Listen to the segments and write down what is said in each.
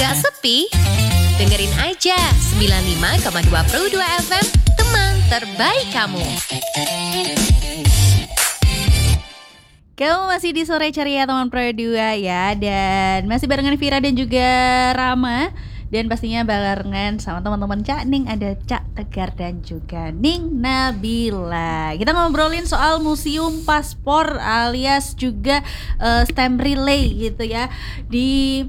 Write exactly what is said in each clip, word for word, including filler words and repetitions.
Gak sepi? Dengerin aja sembilan puluh lima koma dua Pro dua F M, teman terbaik kamu. Kamu masih di Sore Ceria teman Pro dua ya. Dan masih barengan Vira dan juga Rama. Dan pastinya barengan sama teman-teman Cak Ning. Ada Cak Tegar dan juga Ning Nabila. Kita ngobrolin soal museum paspor alias juga uh, stamp relay gitu ya. Di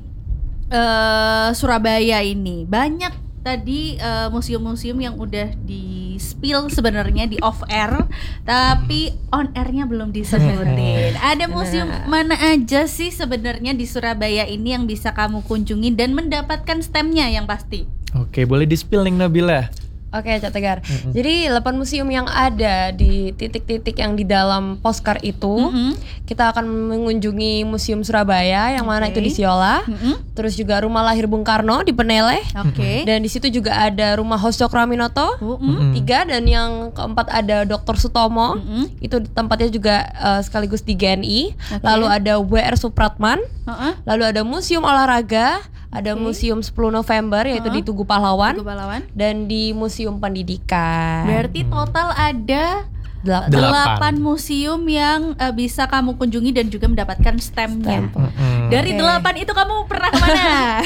uh, Surabaya ini banyak tadi uh, museum-museum yang udah di spill sebenarnya di off air, tapi on airnya belum disebutin. Ada museum mana aja sih sebenarnya di Surabaya ini yang bisa kamu kunjungi dan mendapatkan stamp-nya yang pasti? Oke, boleh di spill nih Nabila. Oke, Cak Tegar. Mm-hmm. Jadi delapan museum yang ada di titik-titik yang di dalam postcard itu, mm-hmm. kita akan mengunjungi Museum Surabaya yang okay. mana itu di Siola. Mm-hmm. Terus juga Rumah Lahir Bung Karno di Peneleh. Oke. Okay. Dan di situ juga ada Rumah Hos Cokroaminoto. Mm-hmm. Tiga, dan yang keempat ada Doktor Sutomo. Mm-hmm. Itu tempatnya juga uh, sekaligus di G N I. Okay. Lalu ada W R Supratman. Uh-uh. Lalu ada Museum Olahraga. Ada okay. Museum sepuluh November yaitu uh-huh. di Tugu Pahlawan, Tugu Pahlawan dan di Museum Pendidikan. Berarti total ada delapan museum yang uh, bisa kamu kunjungi dan juga mendapatkan stamp-nya. Stamp. Mm-hmm. Dari delapan okay. itu kamu pernah kemana?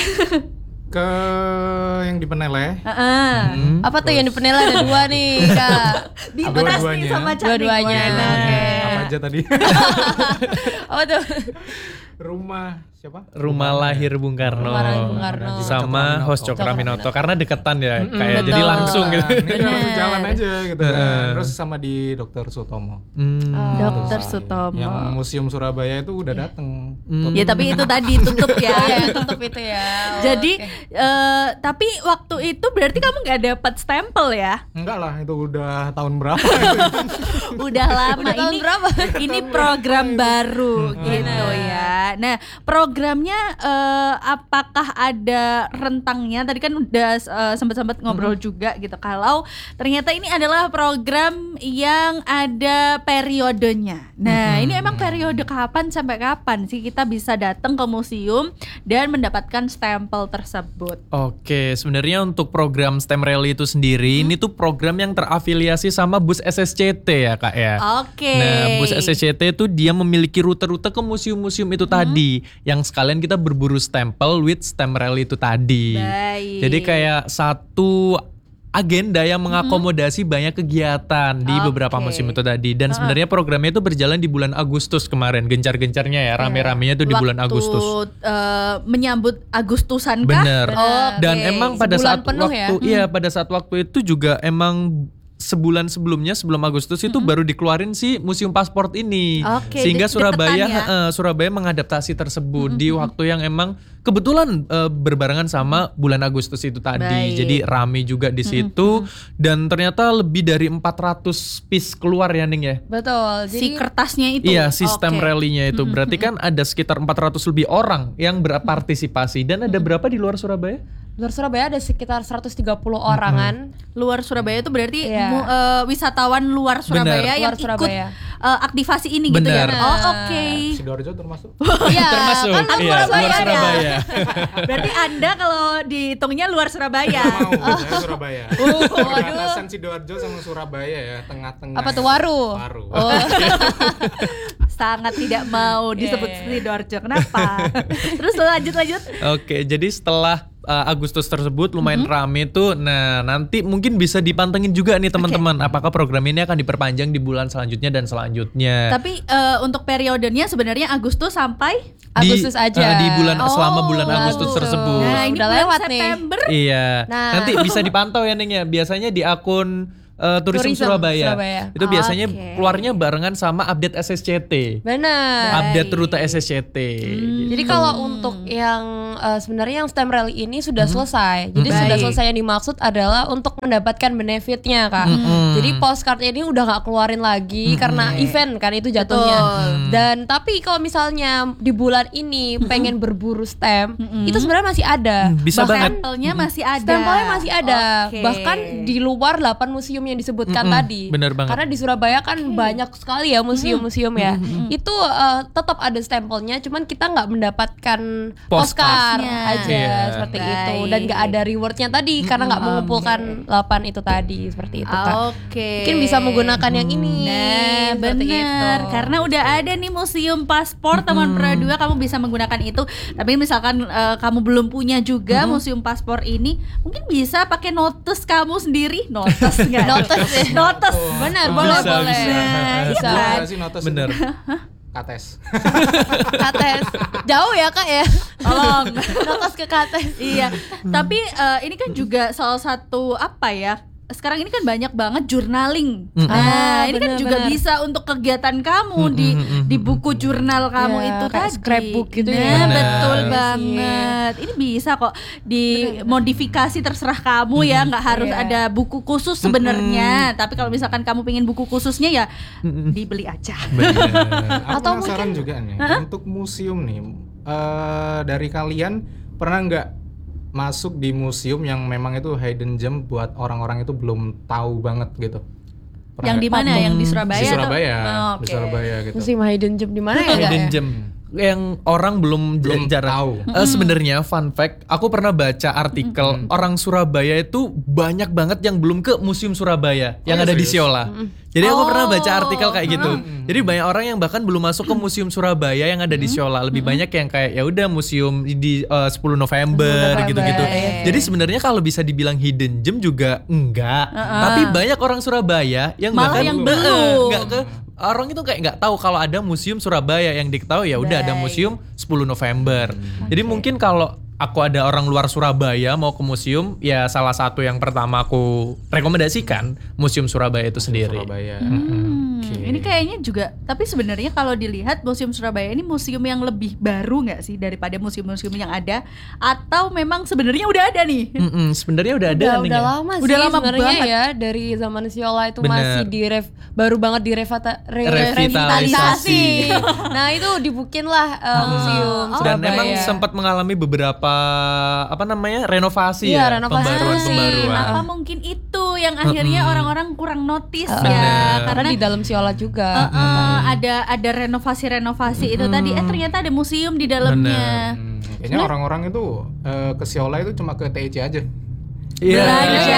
Ke yang di Peneleh. Uh-uh. Hmm. Apa tuh yang di Peneleh? Ada dua nih, Kak. Dibahas nih sama Cak. Dua-duanya. Okay. Apa aja tadi? Apa tuh? Rumah siapa? Rumah Lahir Bung Karno. Rumah Lahir Bung Karno. Sama Hos Cokroaminoto karena deketan ya, mm-hmm. kayak betul. Jadi langsung gitu. Ini langsung jalan aja gitu kan. Terus sama di Dokter Sutomo. Hmm. Oh. Dokter Sutomo. Yang Museum Surabaya itu udah dateng. Hmm. Ya tapi itu tadi tutup ya. Ya tutup itu ya. Oh, Jadi okay. uh, tapi waktu itu berarti kamu nggak dapat stempel ya? Enggak lah, itu udah tahun berapa? Udah lama. Udah tahun ini berapa? Ini program baru hmm. gitu ya. Nah, programnya uh, apakah ada rentangnya? Tadi kan udah uh, sempat-sempat ngobrol hmm. juga gitu. Kalau ternyata ini adalah program yang ada periodenya. Nah, hmm. ini emang periode kapan sampai kapan sih kita bisa datang ke museum dan mendapatkan stempel tersebut? Oke, sebenarnya untuk program STEM Rally itu sendiri, hmm. ini tuh program yang terafiliasi sama Bus S S C T ya Kak ya. Oke. Nah, Bus S S C T itu dia memiliki rute-rute ke museum-museum itu hmm. tadi, yang sekalian kita berburu stempel with STEM Rally itu tadi. Baik. Jadi kayak satu agenda yang mengakomodasi mm-hmm. banyak kegiatan di okay. beberapa museum itu tadi. Dan uh-huh. sebenarnya programnya itu berjalan di bulan Agustus kemarin, gencar-gencarnya ya, rame-ramenya itu di Waktu, bulan Agustus. Uh, menyambut Agustusan kah? Bener. Oh, dan okay. emang pada Sebulan saat penuh waktu, ya? iya pada saat waktu itu juga emang sebulan sebelumnya, sebelum Agustus itu mm-hmm. baru dikeluarin si museum paspor ini, okay, sehingga de- Surabaya, ya? uh, Surabaya mengadaptasi tersebut mm-hmm. di waktu yang emang kebetulan uh, berbarengan sama bulan Agustus itu tadi. Baik. Jadi rame juga di situ mm-hmm. dan ternyata lebih dari empat ratus piece keluar ya Ning ya. Betul. Jadi, si kertasnya itu. Iya, sistem okay. rally-nya itu. Berarti kan ada sekitar empat ratus lebih orang yang berpartisipasi. Dan ada berapa di luar Surabaya? Luar Surabaya ada sekitar seratus tiga puluh orangan. Mm-hmm. Luar Surabaya itu berarti yeah. mu, uh, wisatawan luar Surabaya Bener. yang luar Surabaya. ikut uh, aktivasi ini Bener. gitu ya. Bener. Oh, oke. Okay. Sidoarjo termasuk? Iya, termasuk. kan Iya, luar luar Surabaya. Surabaya. Berarti Anda kalau dihitungnya luar Surabaya. Mau, saya Surabaya. Uh, Perbatasan Sidoarjo sama Surabaya ya, tengah-tengah. Apa tuh Waru? Waru. Oh. Sangat tidak mau disebut yeah, yeah. Sidoarjo. Kenapa? Terus lanjut lanjut. Oke, jadi setelah uh, Agustus tersebut lumayan mm-hmm. rame tuh. Nah, nanti mungkin bisa dipantengin juga nih teman-teman. Okay. Apakah program ini akan diperpanjang di bulan selanjutnya dan selanjutnya. Tapi uh, untuk periodenya sebenarnya Agustus sampai di, Agustus aja. Uh, di bulan oh, selama bulan Agustus Agustus. tersebut. Nah, ini udah bulan lewat September. nih. Iya. Nah. Nanti bisa dipantau ya Ning ya. Biasanya di akun Uh, Tourism, Tourism Surabaya. Surabaya. Itu biasanya okay. keluarnya barengan sama update S S C T. Benar. Update rute S S C T. Hmm. Gitu. Jadi kalau untuk yang uh, sebenarnya yang STEM Rally ini sudah hmm. selesai. Jadi Baik. sudah selesai yang dimaksud adalah untuk mendapatkan benefitnya Kak. Hmm. Jadi postcardnya ini udah nggak keluarin lagi hmm. karena event kan itu jatuhnya. Betul. Dan tapi kalau misalnya di bulan ini pengen berburu stamp, hmm. itu sebenarnya masih ada. Bisa Bahkan banget. Stempelnya masih ada. Stempelnya masih ada. Okay. Bahkan di luar delapan museum yang disebutkan Mm-mm, tadi. bener banget. Karena di Surabaya kan banyak sekali ya museum-museum ya. Itu uh, tetap ada stempelnya, cuman kita nggak mendapatkan postcard Postcardnya. aja Iya. seperti Baik. itu, dan nggak ada rewardnya tadi karena nggak mengumpulkan delapan itu tadi seperti itu Kak. Oke. Mungkin bisa menggunakan yang ini. Nah, seperti benar. itu. Karena udah ada nih museum paspor teman Pro dua, kamu bisa menggunakan itu. Tapi misalkan eh, kamu belum punya juga museum paspor ini, mungkin bisa pakai notes kamu sendiri. Notes enggak? Notes ya. Notes. Benar, Bisa, boleh bisa. boleh. Nah, Bisa. iya kan? Gua sih notes Bener. itu. Kates. Kates. Jauh ya Kak ya. Tolong. Notos ke Kates. Iya. Tapi eh, ini kan juga salah satu apa ya? Sekarang ini kan banyak banget journaling. Mm. Nah, Ah, ini kan juga benar-benar. bisa untuk kegiatan kamu di di buku jurnal kamu Ya, itu kayak tadi. scrapbook gitu nah, ya. Benar. betul Iya sih. banget. Ini bisa kok dimodifikasi terserah kamu ya, nggak harus Iya. ada buku khusus sebenarnya. Tapi kalau misalkan kamu pengen buku khususnya ya dibeli aja. Bener. Aku Atau penasaran juga nih untuk museum nih. eh, dari kalian pernah nggak masuk di museum yang memang itu hidden gem buat orang-orang itu belum tahu banget gitu? Pernah Yang di nggak? mana? Yang di Surabaya? Di atau- Surabaya, Oh, di oke. Surabaya gitu. Museum hidden gem di mana ya Kak? Hidden ya? gem yang orang belum Belum jarang tahu. Eh, sebenarnya fun fact, aku pernah baca artikel orang Surabaya itu banyak banget yang belum ke Museum Surabaya yang iya, ada di serius? Siola. Jadi aku pernah baca Oh. artikel kayak gitu. Jadi banyak orang yang bahkan belum masuk ke Museum Surabaya yang ada di Siola. Lebih banyak yang kayak ya udah museum di eh, sepuluh November November, gitu-gitu. iya. Jadi sebenarnya kalau bisa dibilang hidden gem juga enggak. Tapi banyak orang Surabaya yang Malah bahkan yang eh, belum. enggak ke orang itu kayak nggak tahu kalau ada museum Surabaya. Yang diketahui ya udah ada Baik. museum sepuluh November. Jadi mungkin kalau aku ada orang luar Surabaya mau ke museum, ya salah satu yang pertama aku rekomendasikan Museum Surabaya itu sendiri. Surabaya. Hmm, Oke. Ini kayaknya juga, tapi sebenarnya kalau dilihat Museum Surabaya ini museum yang lebih baru nggak sih daripada museum-museum yang ada, atau memang sebenarnya udah ada nih? Mm-mm, sebenarnya udah ada Udah, nih udah ya. lama sih Udah lama sebenarnya banget. ya, dari zaman Siola itu Bener. masih di rev, baru banget direvata, re- Revitalisasi. revitalisasi. Nah itu dibukin lah uh, museum Dan Surabaya. emang sempat mengalami beberapa apa namanya renovasi Iya, ya, renovasi. pembaruan-pembaruan. Apa mungkin itu yang akhirnya orang-orang kurang notice ya? Bener. karena di dalam Siola juga. Uh, uh, ada ada renovasi-renovasi itu tadi, eh ternyata ada museum di dalamnya. Hmm, kayaknya orang-orang itu eh, ke Siola itu cuma ke T I C aja. Iya. Belanja.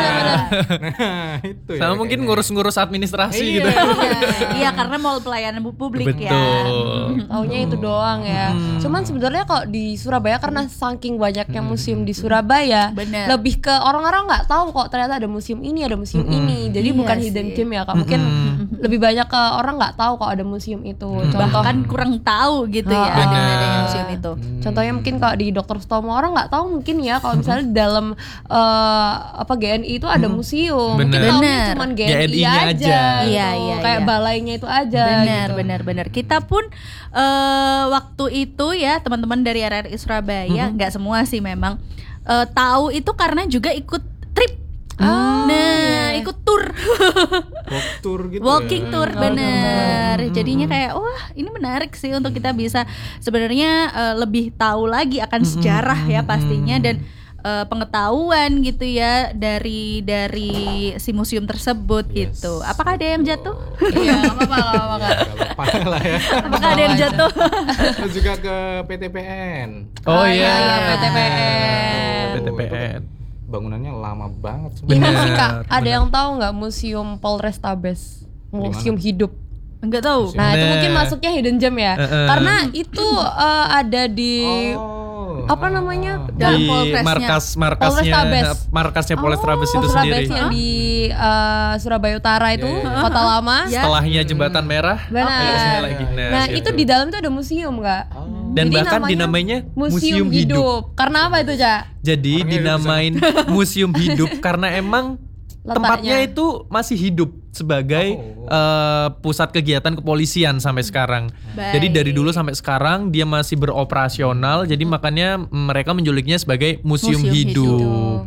Nah, itu ya. Sama mungkin kayaknya. ngurus-ngurus administrasi Iya. gitu. Iya, karena mau pelayanan publik ya. Betul. Taunya itu doang ya. Cuman sebenarnya kalau di Surabaya karena saking banyaknya museum di Surabaya, Bener. lebih ke orang-orang nggak tahu kok ternyata ada museum ini, ada museum ini. Jadi Iya bukan sih. hidden gem ya Kak. Mungkin lebih banyak ke orang nggak tahu kok ada museum itu. Contoh Bahkan kurang tahu gitu ya Ah, dengan bener. adanya museum itu. Contohnya mungkin kalau di Dokter Sutomo orang nggak tahu mungkin ya kalau misalnya di dalam eh, apa G N I itu ada museum. Mungkin Bener. taunya Bener. cuma G N I G N I-nya aja. aja. gitu. Iya, iya, Kayak iya. balainya itu aja. Benar, gitu. benar, benar. Kita pun eh, waktu itu ya teman-teman dari R R I Surabaya, nggak semua sih memang eh, tahu itu karena juga ikut trip. Oh, nah, ikut tour, Walk tour gitu. walking ya. tour, bener. Jadinya kayak wah ini menarik sih untuk kita bisa sebenarnya eh, lebih tahu lagi akan sejarah ya pastinya dan eh, pengetahuan gitu ya dari dari si museum tersebut Yes. gitu. Apakah ada yang jatuh? Iya, nggak apa-apa, nggak apa-apa. Gak apa-apa lah ya. Apakah ada yang jatuh? Terus juga ke P T P N. Oh iya, iya, P T P N. P T P Itu kan N. bangunannya lama banget Ini Bener, sih Kak, ada bener. yang tahu nggak Museum Polrestabes? Museum Hidup. Enggak tahu. Nah, itu Bener. mungkin masuknya hidden gem ya. Uh-uh. Karena itu eh, ada di Oh. apa namanya? Dalam Di Polresnya. markas markasnya Polrestabes. markasnya Polrestabes itu Polrestabes sendiri. yang di eh, Surabaya Utara itu, Iya, iya. Kota Lama. Ya. Setelahnya jembatan merah. Benar. Ayo sini lagi. Nah, situ. itu di dalam itu ada museum, Kak. Dan Jadi bahkan dinamainya Museum Hidup. Karena apa itu, Cak? Jadi Orangnya dinamain Museum Hidup karena emang Letaknya. tempatnya itu masih hidup sebagai Oh. eh, pusat kegiatan kepolisian sampai sekarang. Baik. Jadi dari dulu sampai sekarang dia masih beroperasional. Jadi makanya mereka menjuliknya sebagai Museum, Museum Hidup. Hidup.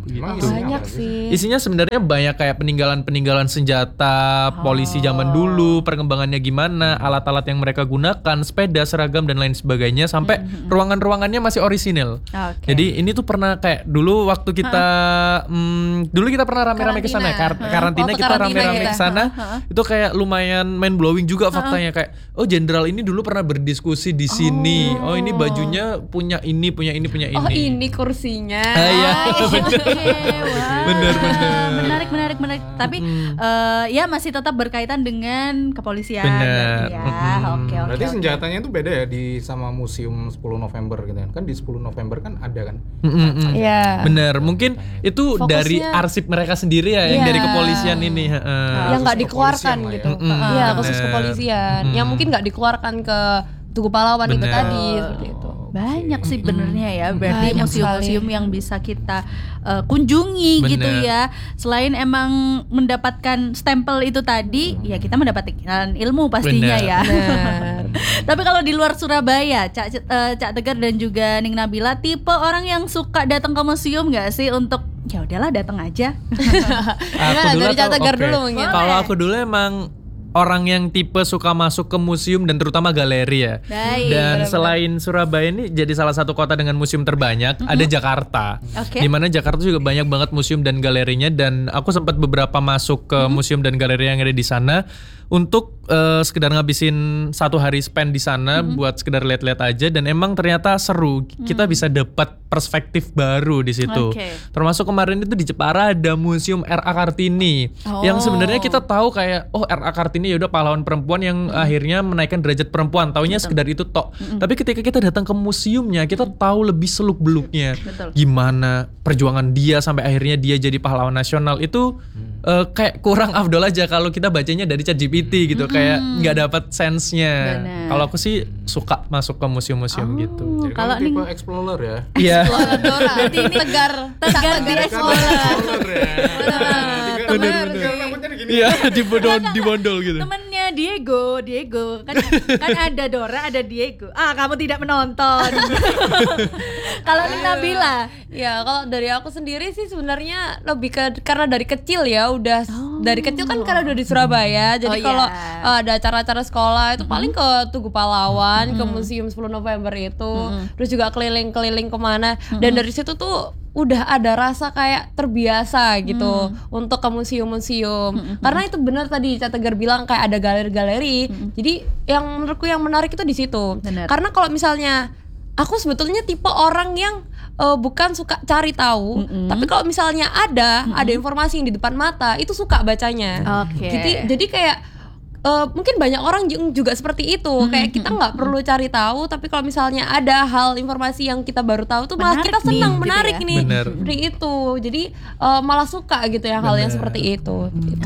Emang gitu. isinya Banyak apa sih. Isinya sebenarnya banyak kayak peninggalan-peninggalan senjata polisi zaman dulu, perkembangannya gimana, alat-alat yang mereka gunakan, sepeda, seragam dan lain sebagainya, sampai ruangan-ruangannya masih orisinil. Oke. Jadi ini tuh pernah kayak dulu waktu kita hmm, dulu kita pernah rame-rame ke sana, Kar- karantina Waktu kita karantina rame-rame kita. ke sana. Itu kayak lumayan mind blowing juga faktanya, kayak oh jenderal ini dulu pernah berdiskusi di sini. Oh, ini bajunya punya ini, punya ini, punya ini. Oh ini kursinya. Ah, iya. bener bener. menarik menarik menarik tapi eh, ya masih tetap berkaitan dengan kepolisian Bener. berarti ya Mm-mm. oke oke Berarti oke. senjatanya itu beda ya di sama museum sepuluh November gitu kan. Kan di sepuluh November kan ada kan. Mm-mm. Iya. Bener, mungkin itu Fokusnya- dari arsip mereka sendiri ya, yang Iya. dari kepolisian ini. heeh. Yang nggak Khusus dikeluarkan kepolisian lah ya. gitu. Mm-mm, Iya khusus bener. kepolisian. Mm-mm. Yang mungkin nggak dikeluarkan ke Tugu Pahlawan itu Bener. tadi seperti itu. Banyak sih benernya ya, berarti Banyak museum-museum sekali. yang bisa kita uh, kunjungi Bener. gitu ya. Selain emang mendapatkan stempel itu tadi, ya kita mendapatkan ilmu pastinya Bener. ya. Benar. Tapi kalau di luar Surabaya, Cak, eh, Cak Tegar dan juga Ning Nabila tipe orang yang suka datang ke museum nggak sih untuk ya udahlah datang aja. Gimana, dari Cak atau- Tegar oke. dulu mungkin. Kalau aku dulu emang orang yang tipe suka masuk ke museum dan terutama galeri ya. Baik. Dan selain Surabaya ini jadi salah satu kota dengan museum terbanyak, ada Jakarta. Oke. Dimana Jakarta juga banyak banget museum dan galerinya, dan aku sempat beberapa masuk ke museum dan galeri yang ada di sana untuk eh, sekedar ngabisin satu hari spend di sana buat sekedar lihat-lihat aja, dan emang ternyata seru. Kita bisa dapat perspektif baru di situ. Oke. Termasuk kemarin itu di Jepara ada museum R A Kartini yang sebenarnya kita tahu kayak oh R A Kartini ya udah pahlawan perempuan yang akhirnya menaikkan derajat perempuan. Taunya sekedar itu tok. Tapi ketika kita datang ke museumnya, kita tahu lebih seluk-beluknya. Betul. Gimana perjuangan dia sampai akhirnya dia jadi pahlawan nasional itu eh, kayak kurang afdol aja kalau kita bacanya dari ChatGPT gitu, kayak nggak dapat sense-nya. Bener. Kalau aku sih suka masuk ke museum-museum gitu. Jadi Kalau kalau tipe Ning- explorer ya. Iya. Dora, berarti ini tegar, Tegar di Explorer. Explorer ya. Bener, Tinggal rambutnya gini. Iya, dibondol dibondol gitu. Temennya Diego, Diego kan kan ada Dora, ada Diego. Ah, kamu tidak menonton. Kalau Ning Nabila, Ya kalau dari aku sendiri sih sebenarnya lebih ke karena dari kecil ya udah dari kecil kan karena udah di Surabaya, jadi Oh, iya. kalau uh, ada acara-acara sekolah itu paling ke Tugu Pahlawan, ke Museum sepuluh November itu, terus juga keliling-keliling kemana, dan dari situ tuh udah ada rasa kayak terbiasa gitu untuk ke museum-museum, karena itu benar tadi Cak Tegar bilang kayak ada galeri-galeri, jadi yang menurutku yang menarik itu di situ, Benar. karena kalau misalnya aku sebetulnya tipe orang yang uh, bukan suka cari tahu, Mm-mm. tapi kalau misalnya ada ada informasi yang di depan mata itu suka bacanya. Oke. Jadi jadi kayak uh, mungkin banyak orang ju- juga seperti itu, kayak kita nggak perlu cari tahu, tapi kalau misalnya ada hal informasi yang kita baru tahu tuh malah Menarik kita nih, senang, gitu menarik ya. nih, Bener. seperti itu. Jadi uh, malah suka gitu ya hal yang Bener. seperti itu.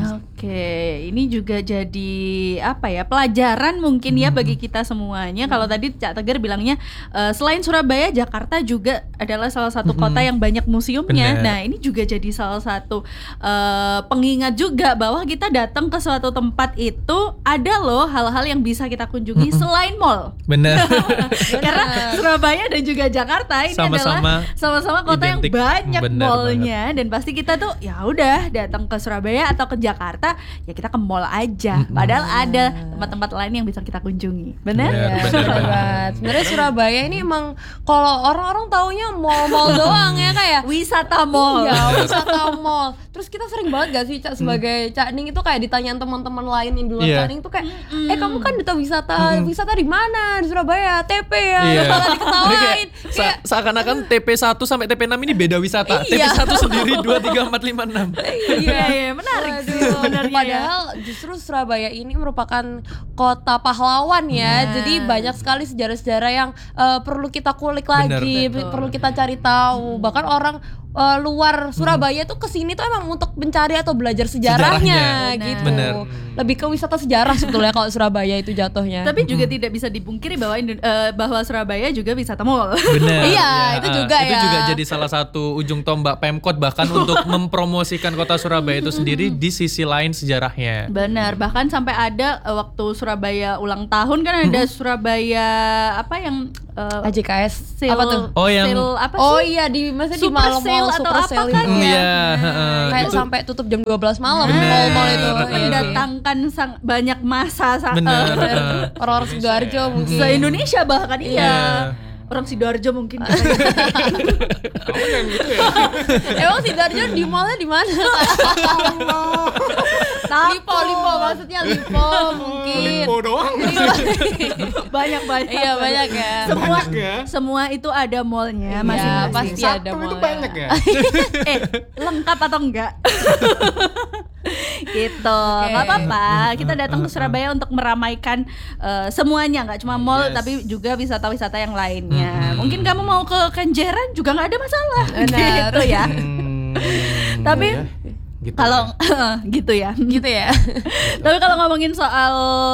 Oke, ini juga jadi apa ya, pelajaran mungkin ya bagi kita semuanya. Kalau tadi Cak Tegar bilangnya eh, selain Surabaya, Jakarta juga adalah salah satu kota yang banyak museumnya. Bener. Nah, ini juga jadi salah satu eh, pengingat juga bahwa kita datang ke suatu tempat itu ada loh hal-hal yang bisa kita kunjungi selain mall. Bener. Karena Surabaya dan juga Jakarta ini Sama-sama adalah sama-sama kota identik. yang banyak Bener mallnya, dan pasti kita tuh ya udah datang ke Surabaya atau ke Jakarta ya kita ke mall aja. Padahal ada tempat-tempat lain yang bisa kita kunjungi. Benar? Bener, Ya, bener bener banget. banget. Sebenarnya Surabaya ini emang kalau orang-orang taunya mall-mall doang ya kayak Wisata mall. Iya, wisata mall. Terus kita sering banget gak sih Cak sebagai Cak Ning itu kayak ditanyain teman-teman lain yang di luar Iya. Cak Ning tuh kayak, eh kamu kan duta wisata, wisata di mana? Di Surabaya, T P ya. Iya. Malah Ini diketawain. kayak Kayak, se- seakan-akan T P satu sampai T P enam ini beda wisata. T P Iya. satu sendiri dua, tiga, empat, lima, enam. Iya, iya, menarik sih Waduh, sebenarnya ya. padahal justru Surabaya ini merupakan kota pahlawan ya. Nah. Jadi banyak sekali sejarah-sejarah yang eh, perlu kita kulik Bener. lagi, Betul. perlu kita cari tahu. Bahkan orang eh, luar Surabaya tuh kesini tuh emang untuk mencari atau belajar sejarahnya, Sejarahnya. gitu. Bener. lebih ke wisata sejarah sebetulnya kalau Surabaya itu jatuhnya. Tapi juga tidak bisa dipungkiri bahwa Indo- eh, bahwa Surabaya juga wisata mall. Benar. Iya, itu Ah, juga itu ya. juga jadi salah satu ujung tombak Pemkot bahkan untuk mempromosikan kota Surabaya itu sendiri di sisi lain sejarahnya. Benar, bahkan sampai ada eh, waktu Surabaya ulang tahun kan ada Surabaya apa yang eh, A J K S sale, apa tuh? Oh, yang- sale apa sih? Oh iya di masa di Super malam sale mall atau super apa sale kan itu. Mm, ya? iya, heeh. Kayak Itu- sampai tutup jam dua belas malam Benar. mall-mall itu. Benar. Iya sih. mendatangkan sang, banyak masa sa- Benar. eh, heeh. Orang-orang Sidoarjo mungkin. se-Indonesia bahkan iya. Iya. Orang Sidoarjo mungkin. Emang Sidoarjo di mallnya di mana? Lipo, Lipo maksudnya Lipo mungkin. Lipo doang. banyak banyak. Iya banyak ya. Semua Banyak ya. semua itu ada mallnya Iya, masing-masing. pasti Satu ada itu mallnya. banyak ya. eh lengkap atau enggak? Gitu, Oke. nggak apa-apa. Kita datang ke Surabaya untuk meramaikan eh, semuanya, nggak cuma mall Yes. tapi juga wisata-wisata yang lainnya. Mungkin kamu mau ke Kenjeran juga nggak ada masalah, Benar. gitu ya. Hmm, Tapi ya, gitu Kalau ya. gitu ya. Gitu ya. Tapi kalau ngomongin soal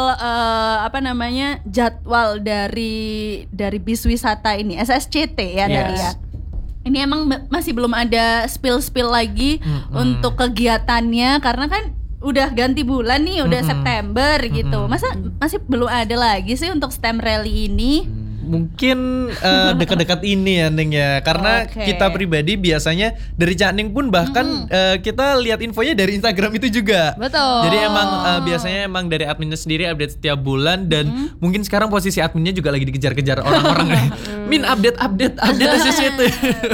eh, apa namanya jadwal dari dari bis wisata ini S S C T ya Yes. tadi ya. Ini emang be- masih belum ada spill-spill lagi untuk kegiatannya karena kan udah ganti bulan nih, udah September gitu. Masa masih belum ada lagi sih untuk STEM Rally ini? Mungkin eh, dekat-dekat ini ya Ning ya. Karena Oke. kita pribadi biasanya dari Cak Ning pun bahkan eh, kita lihat infonya dari Instagram itu juga. Betul. Jadi emang eh, biasanya emang dari adminnya sendiri update setiap bulan dan mungkin sekarang posisi adminnya juga lagi dikejar-kejar orang-orang nih. Min update update update S S C T.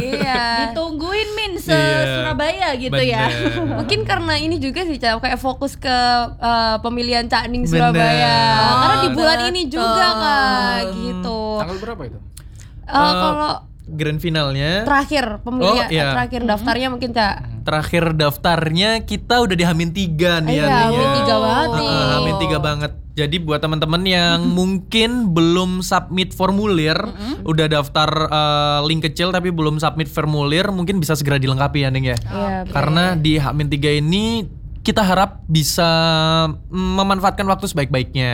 Iya. Ditungguin Min se Iya. Surabaya gitu ya. Bener. Mungkin karena ini juga sih Cak, kayak fokus ke uh, pemilihan Cak Ning Bener. Surabaya. Oh, Karena di bulan ini betul. juga Kak, gitu. Tanggal berapa itu? Uh, Eh, kalau Grand finalnya terakhir pemilihan Oh, iya. terakhir daftarnya mungkin Cak. terakhir daftarnya kita udah di Hamin tiga nih Iya, ya. Ning, Hamin ya. tiga banget Heeh, nih. Hamin tiga banget. Jadi buat teman-teman yang mungkin belum submit formulir, udah daftar eh, link kecil tapi belum submit formulir, mungkin bisa segera dilengkapi ya Ning ya. Iya. Karena di Hamin tiga ini kita harap bisa mm, memanfaatkan waktu sebaik-baiknya.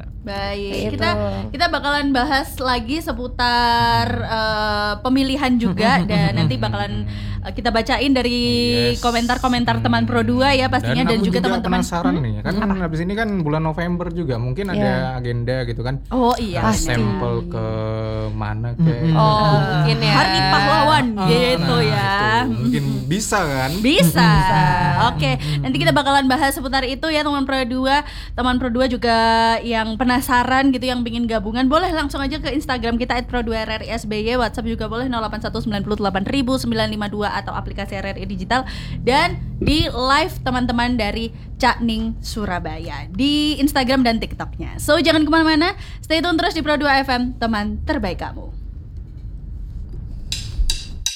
Baik, Gitu. kita kita bakalan bahas lagi seputar eh, pemilihan juga dan nanti bakalan eh, kita bacain dari Yes. komentar-komentar teman Pro dua ya pastinya dan, aku juga teman-teman. penasaran nih, kan habis ini kan bulan November juga mungkin ada agenda gitu kan. Oh iya. Pasti. Sampel ke mana kayak. Oh, mungkin ya. Hari Pahlawan gitu Nah, ya. itu. Mungkin bisa kan? Bisa. Oke, nanti kita bakalan bahas seputar itu ya teman Pro dua. Teman Pro dua juga yang penasaran gitu yang pingin gabungan boleh langsung aja ke Instagram kita et pro dua r r i s b y, WhatsApp juga boleh nol delapan satu sembilan delapan nol sembilan lima dua atau aplikasi R R I Digital dan di live teman-teman dari Cak Ning Surabaya di Instagram dan TikToknya. So jangan kemana-mana, stay tune terus di Pro dua F M, teman terbaik kamu.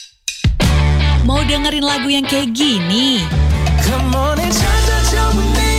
Mau dengerin lagu yang kayak gini? Come on and charge up your with me.